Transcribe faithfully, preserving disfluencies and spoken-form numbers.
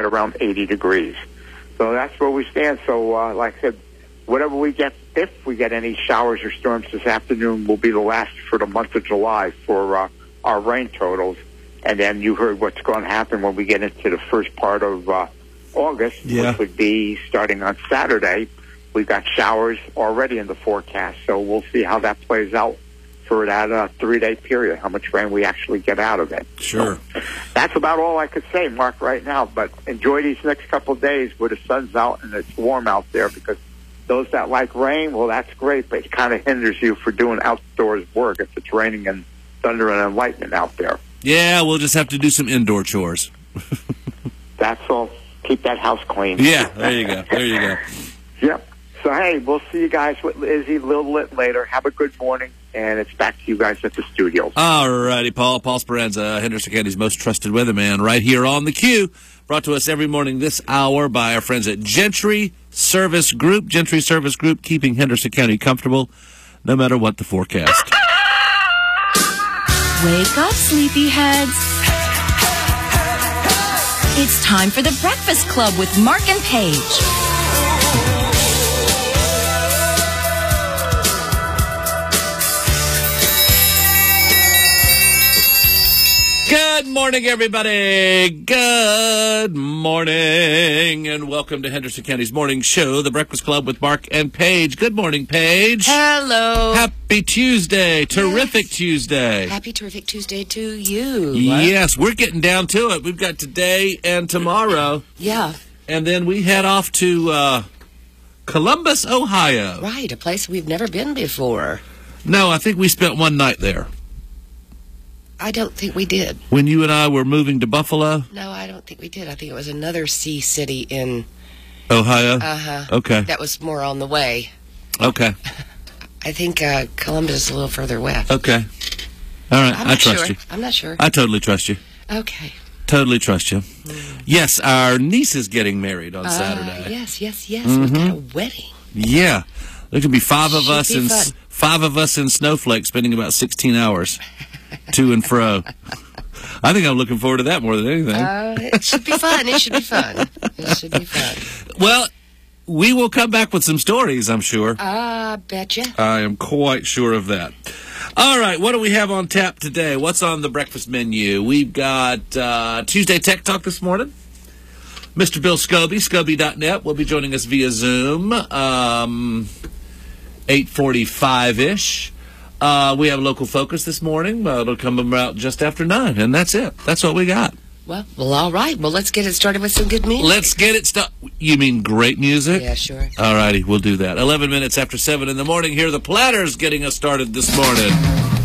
around eighty degrees. So that's where we stand. So, uh, like I said, whatever we get, if we get any showers or storms this afternoon, will be the last for the month of July for uh, our rain totals. And then you heard what's going to happen when we get into the first part of uh, August, yeah. which would be starting on Saturday. We've got showers already in the forecast, so we'll see how that plays out for that uh, three-day period, how much rain we actually get out of it. Sure. So that's about all I could say, Mark, right now. But enjoy these next couple of days where the sun's out and it's warm out there, because those that like rain, well, that's great, but it kind of hinders you for doing outdoors work if it's raining and thunder and lightning out there. Yeah, we'll just have to do some indoor chores. That's all. Keep that house clean. Yeah, there you go. There you go. Yep. So, hey, we'll see you guys with Izzy a little bit later. Have a good morning, and it's back to you guys at the studio. All righty, Paul. Paul Speranza, Henderson County's most trusted weatherman, right here on the Q. Brought to us every morning this hour by our friends at Gentry Service Group. Gentry Service Group, keeping Henderson County comfortable no matter what the forecast. Wake up, sleepyheads. It's time for the Breakfast Club with Mark and Paige. Good morning, everybody. Good morning, and welcome to Henderson County's morning show, The Breakfast Club with Mark and Paige. Good morning, Paige. Hello. Happy Tuesday. Terrific yes. Tuesday. Happy terrific Tuesday to you. Yes, we're getting down to it. We've got today and tomorrow. Yeah. And then we head off to uh, Columbus, Ohio. Right, a place we've never been before. No, I think we spent one night there. I don't think we did. When you and I were moving to Buffalo? No, I don't think we did. I think it was another sea city in Ohio? Uh-huh. Okay. That was more on the way. Okay. I think uh, Columbus is a little further west. Okay. All right. I'm I not trust sure. you. I'm not sure. I totally trust you. Okay. Totally trust you. Mm. Yes, our niece is getting married on uh, Saturday. Yes, yes, yes. Mm-hmm. We've got a wedding. Yeah. There could be five of Should us be in fun. five of us in Snowflake spending about sixteen hours to and fro. I think I'm looking forward to that more than anything. Uh, it should be fun. It should be fun. It should be fun. Well, we will come back with some stories, I'm sure. I uh, betcha. I am quite sure of that. All right, what do we have on tap today? What's on the breakfast menu? We've got uh, Tuesday Tech Talk this morning. Mister Bill Scobie, Scobie dot net, will be joining us via Zoom, um, eight forty-five-ish. Uh, we have Local Focus this morning. Uh, it'll come about just after nine, and that's it. That's what we got. Well, well, all right. Well, let's get it started with some good music. Let's get it started. You mean great music? Yeah, sure. All righty, we'll do that. eleven minutes after seven in the morning. Here are the Platters getting us started this morning.